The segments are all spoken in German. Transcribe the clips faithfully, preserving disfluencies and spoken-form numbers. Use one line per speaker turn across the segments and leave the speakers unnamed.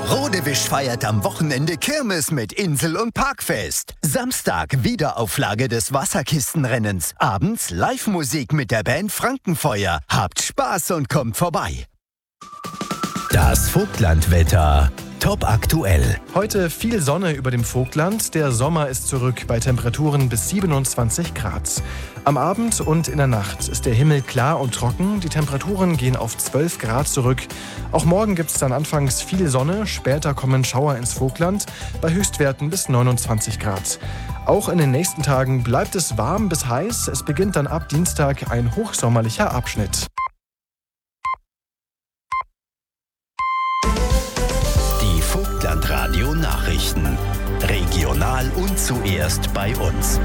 Rodewisch feiert am Wochenende Kirmes mit Insel- und Parkfest. Samstag Wiederauflage des Wasserkistenrennens. Abends Live-Musik mit der Band Frankenfeuer. Habt Spaß und kommt vorbei. Das Vogtlandwetter. Top aktuell.
Heute viel Sonne über dem Vogtland. Der Sommer ist zurück bei Temperaturen bis siebenundzwanzig Grad. Am Abend und in der Nacht ist der Himmel klar und trocken. Die Temperaturen gehen auf zwölf Grad zurück. Auch morgen gibt es dann anfangs viel Sonne. Später kommen Schauer ins Vogtland bei Höchstwerten bis neunundzwanzig Grad. Auch in den nächsten Tagen bleibt es warm bis heiß. Es beginnt dann ab Dienstag ein hochsommerlicher Abschnitt.
Vogtlandradio Nachrichten. Regional und zuerst bei uns.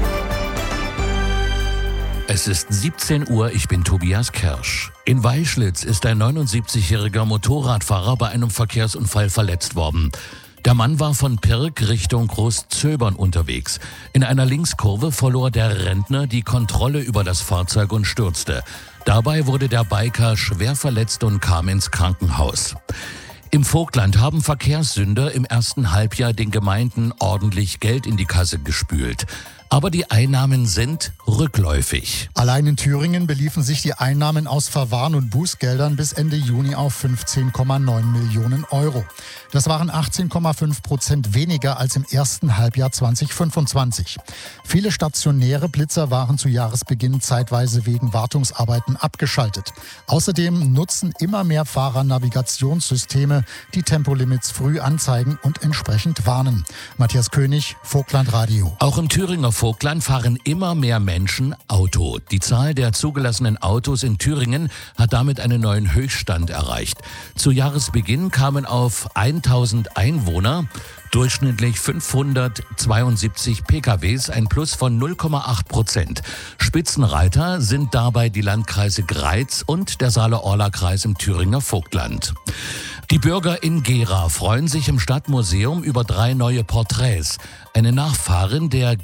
Es ist siebzehn Uhr, ich bin Tobias Kersch. In Weischlitz ist ein neunundsiebzigjähriger Motorradfahrer bei einem Verkehrsunfall verletzt worden. Der Mann war von Pirk Richtung Großzöbern unterwegs. In einer Linkskurve verlor der Rentner die Kontrolle über das Fahrzeug und stürzte. Dabei wurde der Biker schwer verletzt und kam ins Krankenhaus. Im Vogtland haben Verkehrssünder im ersten Halbjahr den Gemeinden ordentlich Geld in die Kasse gespült. Aber die Einnahmen sind rückläufig.
Allein in Thüringen beliefen sich die Einnahmen aus Verwarn- und Bußgeldern bis Ende Juni auf fünfzehn Komma neun Millionen Euro. Das waren achtzehn Komma fünf Prozent weniger als im ersten Halbjahr zweitausendfünfundzwanzig. Viele stationäre Blitzer waren zu Jahresbeginn zeitweise wegen Wartungsarbeiten abgeschaltet. Außerdem nutzen immer mehr Fahrer Navigationssysteme, die Tempolimits früh anzeigen und entsprechend warnen. Matthias König, Vogtlandradio.
Auch im Thüringer Vogtland fahren immer mehr Menschen Auto. Die Zahl der zugelassenen Autos in Thüringen hat damit einen neuen Höchststand erreicht. Zu Jahresbeginn kamen auf tausend Einwohner durchschnittlich fünfhundertzweiundsiebzig P K Ws, ein Plus von null Komma acht Prozent. Spitzenreiter sind dabei die Landkreise Greiz und der Saale-Orla-Kreis im Thüringer Vogtland. Die Bürger in Gera freuen sich im Stadtmuseum über drei neue Porträts. Eine Nachfahrin der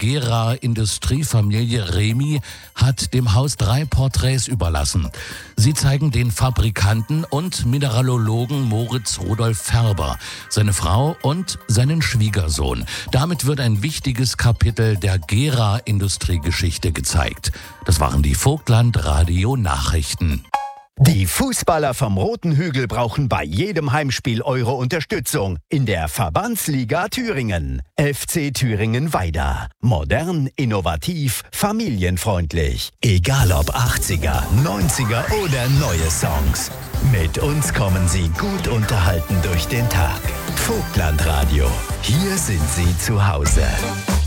Gera-Industriefamilie Remi hat dem Haus drei Porträts überlassen. Sie zeigen den Fabrikanten und Mineralogen Moritz Rudolf Färber, seine Frau und seinen Schwiegersohn. Damit wird ein wichtiges Kapitel der Gera-Industriegeschichte gezeigt. Das waren die Vogtland-Radio-Nachrichten.
Die Fußballer vom Roten Hügel brauchen bei jedem Heimspiel eure Unterstützung in der Verbandsliga Thüringen. F C Thüringen Weida. Modern, innovativ, familienfreundlich. Egal ob achtziger, neunziger oder neue Songs. Mit uns kommen Sie gut unterhalten durch den Tag. Vogtlandradio. Hier sind Sie zu Hause.